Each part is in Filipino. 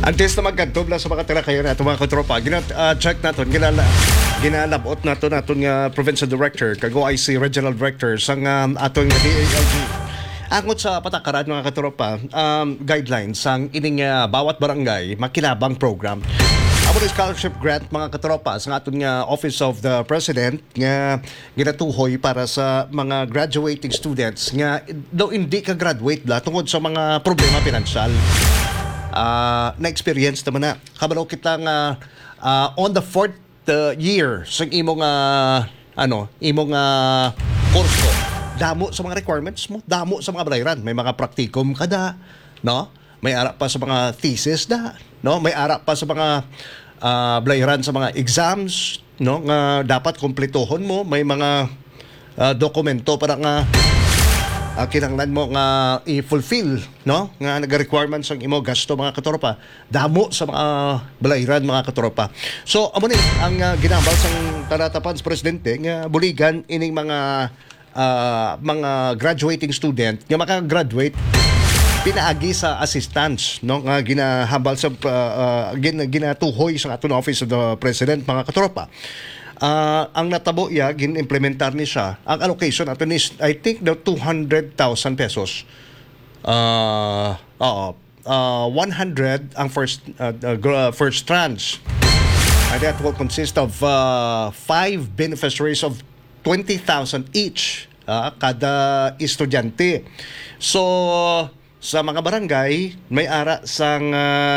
Antes na magkadobla sa mga talakayan nato mga katropa, check naton, ginalabot nato nga provincial director, kago IC regional director sang atong DALG. Angot sa patakaran mga katropa, guidelines sang ining bawat barangay makinabang program. Amo ni scholarship grant mga katropa sa aton nga Office of the President nga ginatuhoy para sa mga graduating students nga daw hindi ka graduate la tungod sa mga problema pinansyal. Na-experience naman na. Kabalo kita nga on the fourth year sa imong kurso. Damo sa mga requirements mo, damo sa mga balayran. May mga praktikum kada, no? May ara pa sa mga thesis da, no? May ara pa sa mga balayran sa mga exams, no? Nga dapat kumpletuhon mo. May mga dokumento para nga kinahanglan mo nga i-fulfill, no? Nga nag-requirements ang imo gasto mga katropa. Damo sa mga balayran mga katropa. So amo ni ang ginambal sang talatapan sa presidente nga buligan ining mga graduating student nga maka-graduate pinaagi sa assistance, no? Nga ginahambal sa ginatuhoy sa aton Office of the President mga katropa. Ang natabo ya gin-implementar ni siya ang allocation ato is I think the 200,000 pesos 100 ang first tranche, and that will consist of 5 beneficiaries of 20,000 each kada estudyante. So sa mga barangay may ara sang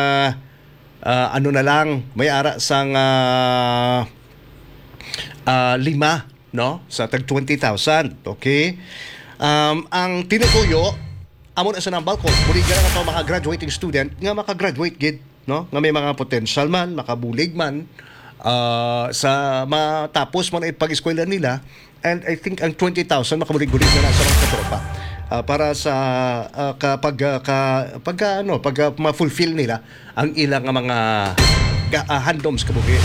may ara sang 5, no? Sa tag 20,000, okay? Ang tinutuyo amo na sa nambal ko, buligan na ito mga graduating student nga maka-graduate gid, no? Nga may mga potential man, makabulig man sa matapos mo na ipag-eskwela nila, and I think ang 20,000 makabulig-bulig na sa mga katropa para sa pag ma-fulfill nila ang ilang mga handoms kabuhi.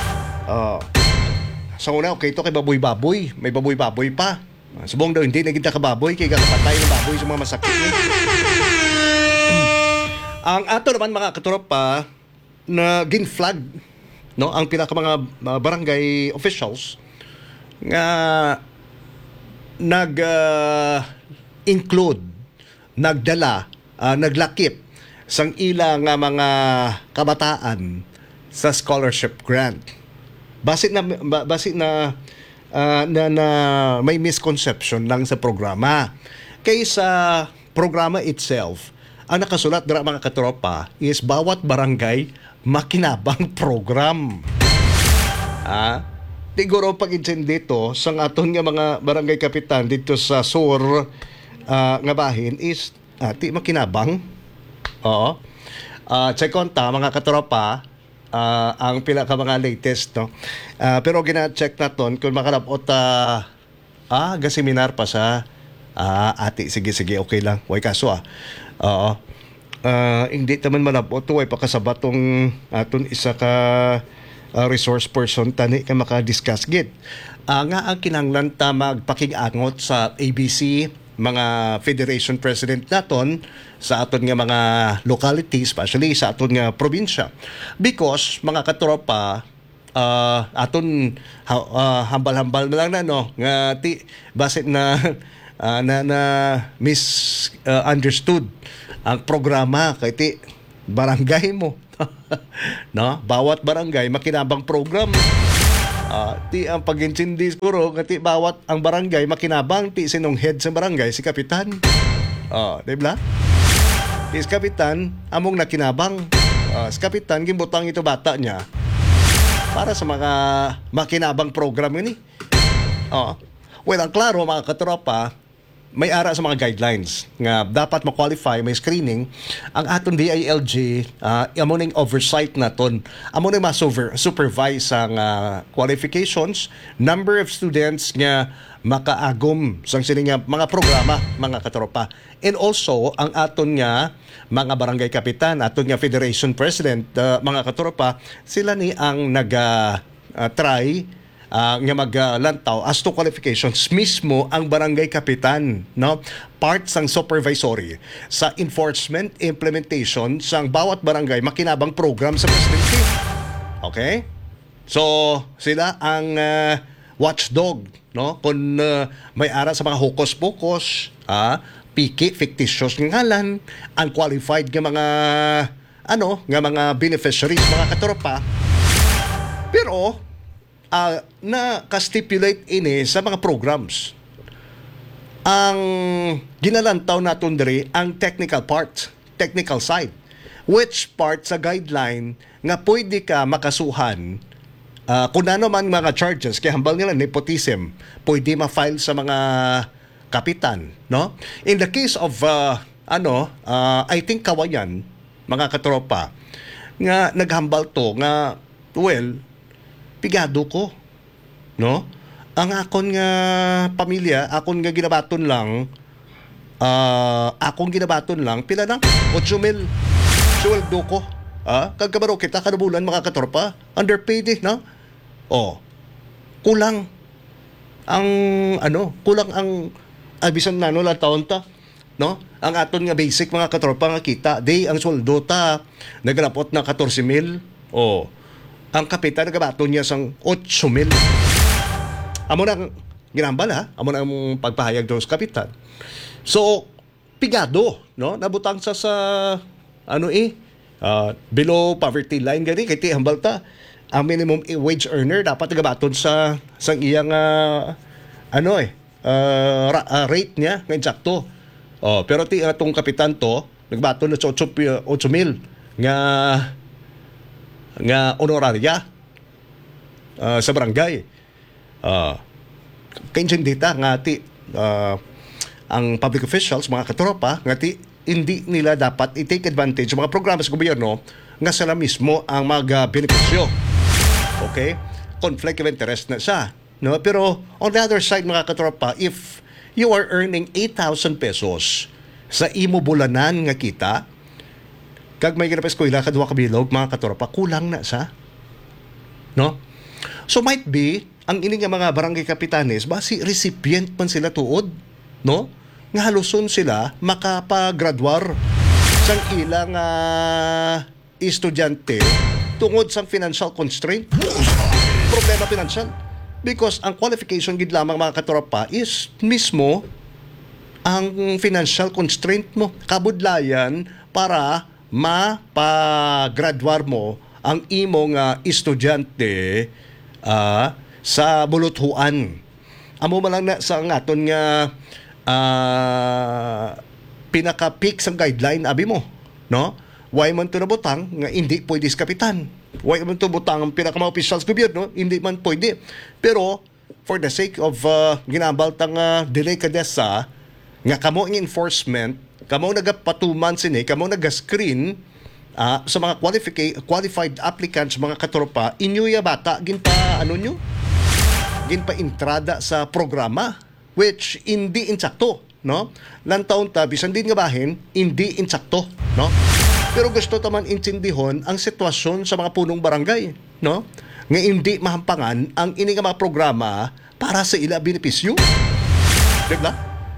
Sa una, okay, ito kay baboy-baboy. May baboy-baboy pa. Subong daw, hindi na kita kababoy, kaya kakapatay ng baboy sa mga masakit. Ang ato naman mga katropa na gin-flag, no, ang pinaka mga barangay officials nga nag-include, nagdala, naglakip sang ilang mga kabataan sa scholarship grant. Basit na may misconception lang sa programa. Kaysa programa itself, ang nakasulat dira mga katropa is bawat barangay makinabang program. Siguro pag-intend dito sa aton nga mga barangay kapitan dito sa sur nga bahin is ti makinabang. Oo. Check on ta mga katropa, ang pila ka mga latest, no? Pero gina-check naton kung makalabot seminar pa sa ati, sige okay lang, way kaso oo. Hindi naman malabot to, way pakasabat tong aton isa ka resource person tani ka maka-discuss gid nga ang kinahanglan ta magpakig-angot sa ABC mga federation president naton sa aton nga mga locality, especially sa aton nga probinsya, because mga katropa aton hambal-hambal na lang na, no, nga basit na misunderstood ang programa kay ti barangay mo. No, bawat barangay makinabang program. Ti ang pag-intindi siguro ngati bawat ang barangay makinabang ti sinong head sa barangay si kapitan. Diba? Si kapitan among nakinabang. Si kapitan gimbutang ito bata niya para sa mga makinabang program ni. Well, ang klaro mga katropa, may ara sa mga guidelines nga dapat ma-qualify, may screening ang aton DILG, amo ning oversight naton, amo ning ma-supervise ang qualifications, number of students nga makaagom sang sini nga mga programa mga katropa, and also ang aton nga mga barangay kapitan, aton nga federation president, mga katropa, sila ni ang try nga maglantaw as to qualifications mismo ang barangay kapitan, no? Part sang supervisory sa enforcement implementation sang bawat barangay makinabang program sa presidency. Okay? So sila ang watchdog, no? Kung may ara sa mga hukos-pokos, piki, fictitious ng ngalan, unqualified nga mga nga mga beneficiaries, mga katropa. Pero na-stipulate ini sa mga programs. Ang ginalantaw naton diri ang technical side, which part sa guideline nga pwede ka makasuhan kung ano man mga charges, kaya hambal nila nepotism, pwede ma-file sa mga kapitan, no? In the case of I think Kawayan, mga katropa, nga naghambal to nga pigado ko, no? Ang akon nga pamilya, akon nga ginabaton lang pila na 8,000 sweldo ko. Kagkabaro kita kada bulan, mga katropa, underpaid no? Kulang ang abisan na la taon ta, no? Ang aton nga basic, mga katropa, nga kita day ang sweldo ta nagrapot na 14,000. Ang kapitan nagabaton niya sang 8,000. Amo nang ginambal amo na ang pagpahayag dos kapitan. So pigado, no? Nabutang sa below poverty line gani kay ti hambal ta ang minimum wage earner dapat nagabaton sa iyang rate niya nga eksakto. Pero ti atong kapitan to nagbaton na sa 8,000 nga honoraria sa barangay. Kainjindita nga ti ang public officials, mga katropa, nga ti hindi nila dapat i-take advantage ng mga programa sa gobyerno nga sila mismo ang mag-benepisyo. Okay? Conflict of interest na siya. No? Pero on the other side, mga katropa, if you are earning 8,000 pesos sa imo bulanan nga kita, kag may ginapes ko ila kadwa ka bilog, mga katropa, kulang na sa. No? So might be, ang ini nga mga barangay kapitanes, basi recipient man sila tuod, no? Nga haluson sila makapagradwar sang ilang estudyante tungod sang financial constraint. Problema financial. Because ang qualification gid lamang, mga katropa, is mismo ang financial constraint mo. Kabudlayan para mapagradwar mo ang imong estudyante sa buluthuan. Amo man lang na sa aton nga pinaka-peak sa guideline abi mo, no? Why man to nabutang nga hindi pwede sa kapitan? Why man to butang ang pinaka-official sa gobyerno? Hindi man pwede. Pero for the sake of ginambal tang delikadesa nga kamo ang enforcement, kamo nagapatuman sini, kamo naga-screen sa mga qualified applicants, mga katropa, inyo ya bata ginpa ginpa entrada sa programa, which hindi insakto, no? Lantaon ta bisan din nga bahin hindi insakto, no? Pero gusto taman intindihon ang sitwasyon sa mga punong barangay, no? Nga hindi mahampangan ang ini nga mga programa para sa ila benepisyo. Diba?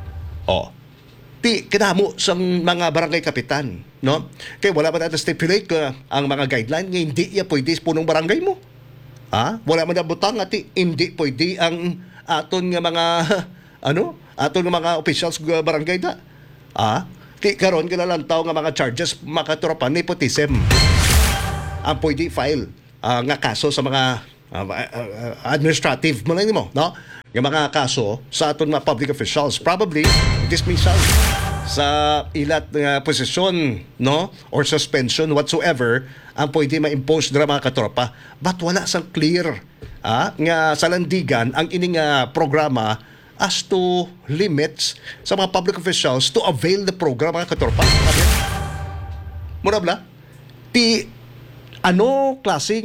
Ti kinamo sa mga barangay kapitan, no? Kaya wala man natin stipulate ka ang mga guideline nga hindi ya pwede sa punong barangay mo. Wala man na butang at hindi pwede ang aton nga mga aton nga mga officials ng barangay da. Ti karon kinalantaw nga mga charges, mga tropa, nepotism. Ang pwede file nga kaso sa mga administrative mo lang mo, no? Yung mga kaso sa aton mga public officials, probably dismissal sa ilat nga posisyon, no? Or suspension whatsoever ang pwede ma-impose dira, mga katropa. But wala sang clear nga sa landigan ang ining programa as to limits sa mga public officials to avail the program, mga katropa. Muna bla? Ano klase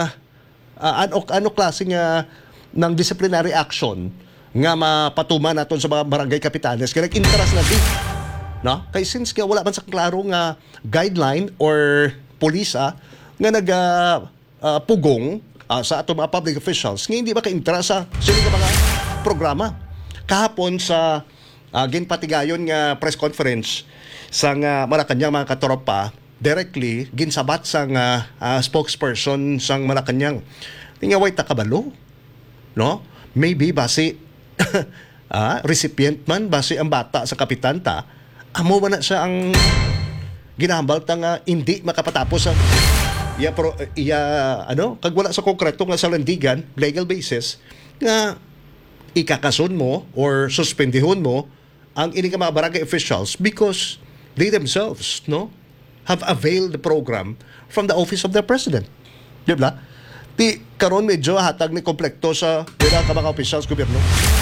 nga ng disciplinary action nga mapatuman naton sa mga barangay kapitanes kaya interest natin, no? Kay since kaya wala man sa klaro nga guideline or police nga pugong sa atong mga public officials nga hindi makaintra sa sino nga mga programa. Kahapon sa ginpatigayon nga press conference sa Malacanang mga katropa, directly ginsabat sa spokesperson sa Malacanang. Nga way takabalo, no? Maybe basi recipient man basi ang bata sa kapitan ta, amo man na siya ang ginahambal ta nga hindi makapatapos sa kag wala sa konkreto nga sa landigan, legal basis nga ikakason mo or suspendihon mo ang ini ka mga barangay officials because they themselves have availed the program from the office of the president. Di ba? Di karon medyo hatag ni komplekto sa pila ka mga officials gobyerno.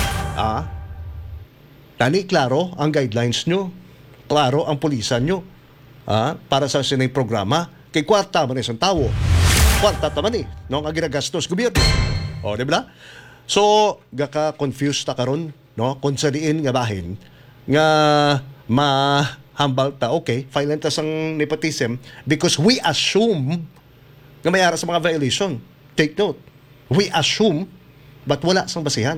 Tani klaro ang guidelines nyo, klaro ang pulisan nyo para sa sinay programa. Kay kwarta man isang tao, kwarta taman nga ginagastos gobyerno. O, di ba? So, gaka-confused ta karon, kung sa diin nga bahin, nga mahambal ta, okay, file ta sang nepotism because we assume nga may ara sa mga violation. Take note, we assume, but wala sang basihan.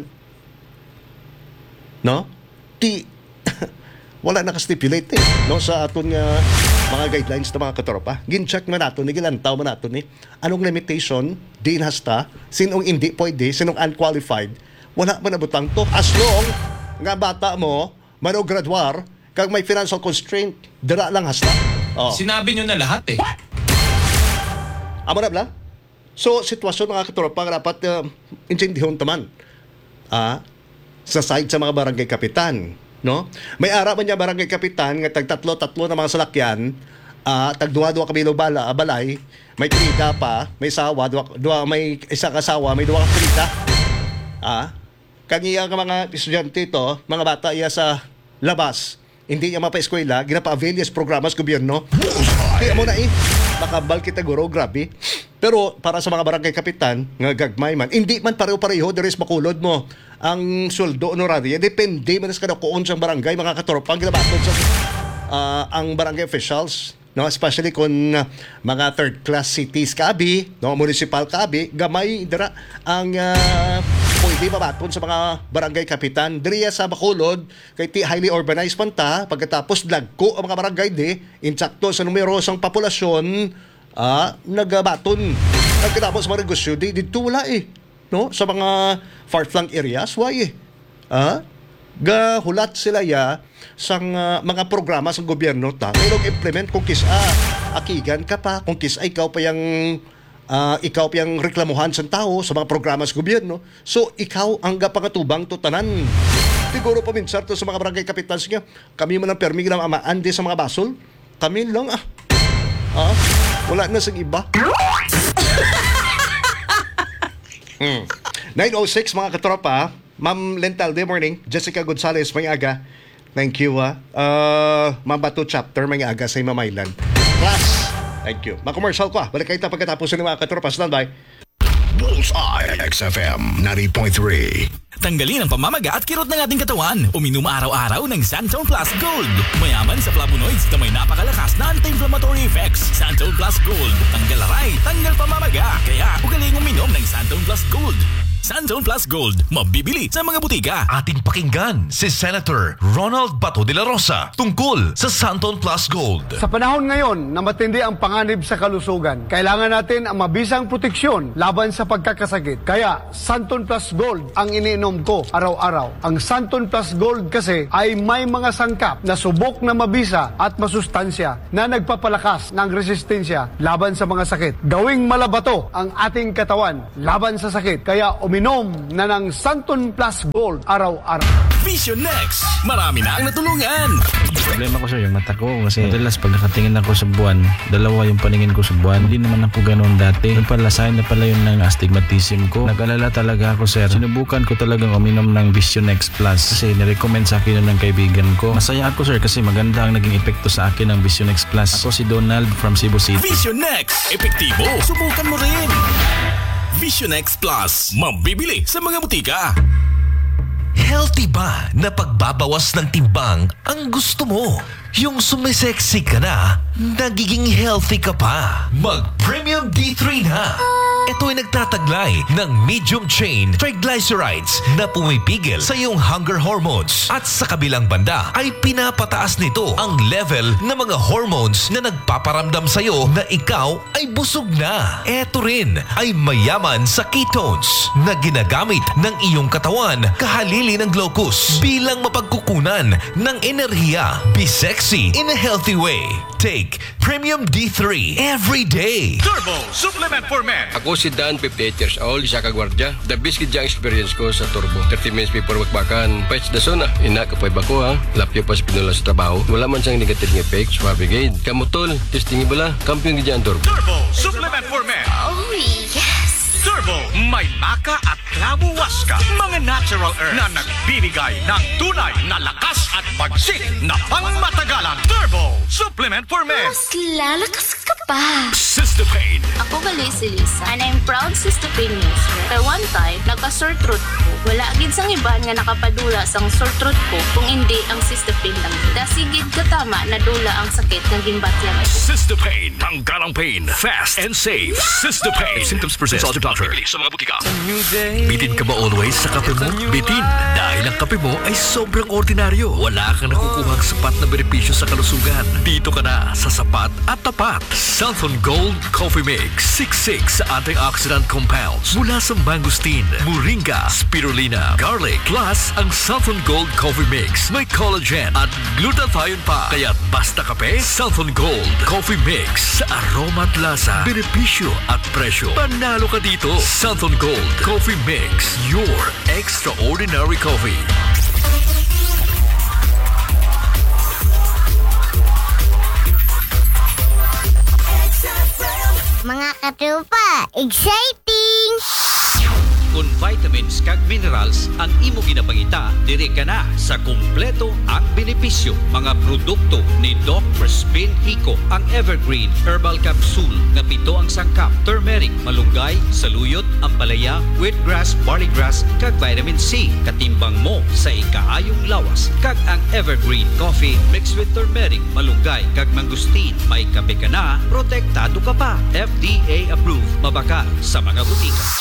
Wala nakastipulate sa aton nga mga guidelines na mga katropa. Gin-check man nato ni gilantaw man nato ni anong limitation din hasta sinong hindi pwede, sinong unqualified. Wala man nabutang to as long nga bata mo graduar kag may financial constraint dira lang hasta. Sinabi nyo na lahat Amo na bla? So sitwasyon mga katropa nga dapat intindihon taman. Sa side sa mga barangay kapitan, may ara man niya barangay kapitan nga tag tatlo na mga salakyan, tag duwa kami balay, may krita pa, may sawa, may isa kasawa, may duwa ka krita. Kaniya ka mga estudyante ito, mga bata iya sa labas, hindi niya mapa-eskwela, ginapa-avail yes programas gobyerno. Kaya mo na makabal kita guro, grabe. Pero para sa mga barangay kapitan, nga gagmay man, hindi man pareho-pareho, there is makulod mo ang sweldo honoraria. Depende man sa kadakuon sa barangay, mga katropa, ang ginabatod sa ang barangay officials, especially kung mga third class cities kabi, municipal kabi, gamay dira ang pwede mabaton sa mga barangay kapitan. Diriya sa Bacolod, kay highly urbanized man ta, pagkatapos lagko ang mga barangay insakto sa numero sang populasyon, nagabaton. Pagkatapos sa mga negosyo, dito wala sa mga far-flung areas, why gahulat sila sang mga programa sa gobyerno ta. Pero implement kung kisa akigan ka pa, kung kisa ikaw pa yung reklamuhan sa tao sa mga programa sa gobyerno. So ikaw ang pangatubang to tanan. Siguro pa minsan to sa mga barangay kapitans niya, kami man ang permi ng amaan di sa mga basol. Kami lang wala na sa iba. 9:06 mga katropa. Ma'am Lentalde, morning. Jessica Gonzalez, may aga. Thank you. Ma'am Bato Chapter, may aga sa Mamaylan. Class, thank you. Mga-commercial ko balik kayo pagkatapos ng mga katropa. Standby. Bullseye XFM 90.3. Tanggalin ang pamamaga at kirot ng ating katawan. Uminom araw-araw ng Santone Plus Gold. Mayaman sa flavonoids na may napakalakas na anti-inflammatory effects. Santone Plus Gold. Tanggal aray, tanggal pamamaga. Kaya ugaling uminom ng Santone Plus Gold. Santone Plus Gold. Mabibili sa mga butika. Ating pakinggan si Senator Ronald Bato de la Rosa tungkol sa Santone Plus Gold. Sa panahon ngayon na matindi ang panganib sa kalusugan, kailangan natin ang mabisang proteksyon laban sa pagkakasakit. Kaya Santone Plus Gold ang iniinom ko araw-araw. Ang Santone Plus Gold kasi ay may mga sangkap na subok na mabisa at masustansya na nagpapalakas ng resistensya laban sa mga sakit. Gawing malabato ang ating katawan laban sa sakit. Kaya uminom na ng Santone Plus Gold araw-araw. Vision Next. Marami na ang natulungan. Problema ko sir, yung mata ko. Kasi madalas pag nakatingin ako sa buwan, dalawa yung paningin ko sa buwan. Hindi naman ako ganoon dati. Yung pala, sign na pala yun ng astigmatism ko. Nag-alala talaga ako sir. Sinubukan ko talagang uminom ng Vision Next Plus. Kasi nirecommend sa akin yun ng kaibigan ko. Masaya ako sir kasi maganda ang naging epekto sa akin ng Vision Next Plus. Ako si Donald from Cebu City. Vision Next. Epektibo. Subukan mo rin. Vision Next Plus. Mabibili sa mga butika. Healthy ba na pagbabawas ng timbang ang gusto mo? Yung sumisexy ka na, nagiging healthy ka pa. Mag-Premium D3 na. Ito ay nagtataglay ng medium chain triglycerides na pumipigil sa iyong hunger hormones. At sa kabilang banda ay pinapataas nito ang level ng mga hormones na nagpaparamdam sa iyo na ikaw ay busog na. Ito rin ay mayaman sa ketones na ginagamit ng iyong katawan kahalili ng glucose bilang mapagkukunan ng enerhiya. Be sexy in a healthy way. Take Premium D3 every day. Turbo Supplement for Men. Ako si Dan, 58 years old, isa ka gwardya. The best gid ang experience ko sa Turbo. 30 minutes before magbakan. Pwede na sona. Ina kapay ba ko ha? Lapyo pa sa pinula sa trabaho. Wala man siyang negative effects. Mabigay. Kamutol. Testing bala. Kampiyon gid ang Turbo. Turbo Supplement for Men. Oh, yes! Turbo, may maka at klabo waska. Mga natural herbs na nagbibigay ng tunay na lakas at pagsik na pangmatagalan. Turbo Supplement for Men. Mas lalakas ka pa. Cystopain. Ako gali si Lisa, and I'm proud Cystopain user. Kaya one time, nagka-sore throat ko. Wala gid sang iban nga nakapadula sang sore throat ko kung hindi ang Cystopain lang. Dasigid katama na dula ang sakit ng gimbatyan ko. Cystopain. Tanggal ang pain. Fast and safe. Cystopain. If symptoms persist, consult your doctor. Sa mga butika. Bitin ka ba always sa kape mo? Bitin! Dahil ang kape mo ay sobrang ordinaryo. Wala kang nakukuhang sapat na benepisyo sa kalusugan. Dito ka na sa sapat at tapat. Southern Gold Coffee Mix. 66 antioxidant compounds mula sa mangosteen, moringa, spirulina, garlic. Plus, ang Southern Gold Coffee Mix may collagen at glutathione pa. Kaya basta kape, Southern Gold Coffee Mix. Sa aroma at lasa, benepisyo at presyo. Panalo ka dito. Southern Gold Coffee Mix. Your extraordinary coffee. Mga katupa, exciting! Kung vitamins kag minerals ang imo ginapangita, diri ka na sa kumpleto ang benepisyo. Mga produkto ni Doc Crispin Hico, ang Evergreen Herbal Capsule nga 7 ang sangkap, turmeric, malunggay, saluyot, ampalaya, wheatgrass, barleygrass kag vitamin C. Katimbang mo sa ikaayong lawas. Kag ang Evergreen Coffee mixed with turmeric, malunggay kag mangustin. May kape ka na, protektado ka pa. FDA approved, mabakal sa mga butika.